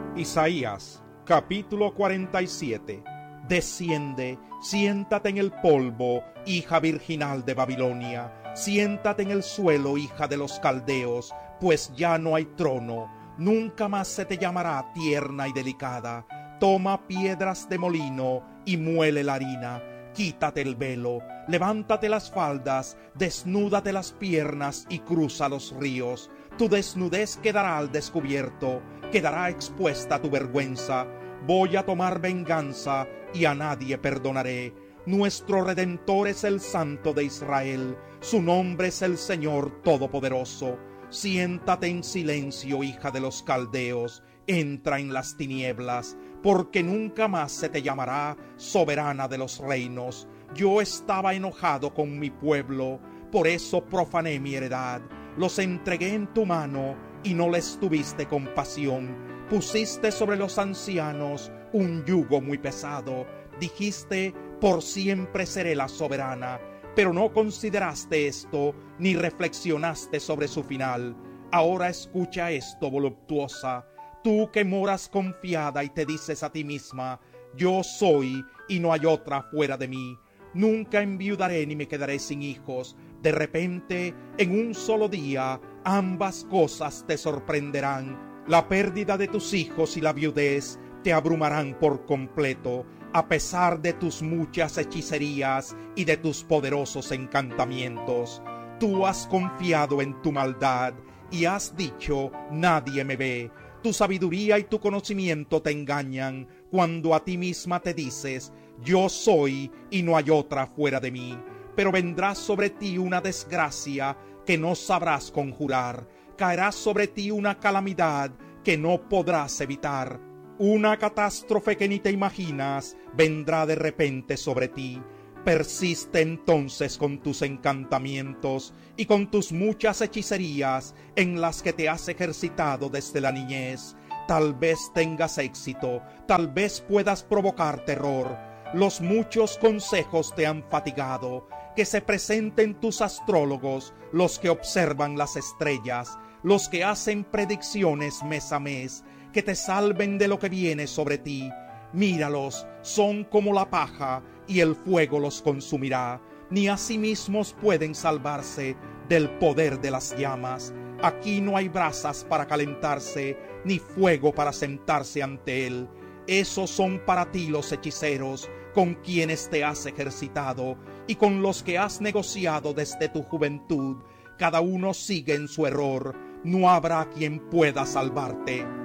Isaías, capítulo 47. Desciende, siéntate en el polvo, hija virginal de Babilonia. Siéntate en el suelo, hija de los caldeos, pues ya no hay trono. Nunca más se te llamará tierna y delicada. Toma piedras de molino y muele la harina. Quítate el velo, levántate las faldas, desnúdate las piernas y cruza los ríos. Tu desnudez quedará al descubierto, quedará expuesta tu vergüenza. Voy a tomar venganza y a nadie perdonaré. Nuestro Redentor es el Santo de Israel, su nombre es el Señor Todopoderoso. Siéntate en silencio, hija de los caldeos, entra en las tinieblas, porque nunca más se te llamará soberana de los reinos. Yo estaba enojado con mi pueblo, por eso profané mi heredad. Los entregué en tu mano y no les tuviste compasión. Pusiste sobre los ancianos un yugo muy pesado. Dijiste, por siempre seré la soberana. Pero no consideraste esto, ni reflexionaste sobre su final. Ahora escucha esto, voluptuosa. Tú que moras confiada y te dices a ti misma, yo soy y no hay otra fuera de mí. Nunca enviudaré ni me quedaré sin hijos. De repente, en un solo día, ambas cosas te sorprenderán. La pérdida de tus hijos y la viudez te abrumarán por completo, a pesar de tus muchas hechicerías y de tus poderosos encantamientos. Tú has confiado en tu maldad y has dicho, nadie me ve. Tu sabiduría y tu conocimiento te engañan cuando a ti misma te dices, yo soy y no hay otra fuera de mí. Pero vendrá sobre ti una desgracia que no sabrás conjurar. Caerá sobre ti una calamidad que no podrás evitar. Una catástrofe que ni te imaginas vendrá de repente sobre ti. Persiste entonces con tus encantamientos y con tus muchas hechicerías en las que te has ejercitado desde la niñez. Tal vez tengas éxito, tal vez puedas provocar terror. Los muchos consejos te han fatigado. Que se presenten tus astrólogos, los que observan las estrellas, los que hacen predicciones mes a mes, que te salven de lo que viene sobre ti. Míralos, son como la paja, y el fuego los consumirá. Ni a sí mismos pueden salvarse del poder de las llamas. Aquí no hay brasas para calentarse, ni fuego para sentarse ante él. Esos son para ti los hechiceros, con quienes te has ejercitado, y con los que has negociado desde tu juventud. Cada uno sigue en su error, no habrá quien pueda salvarte.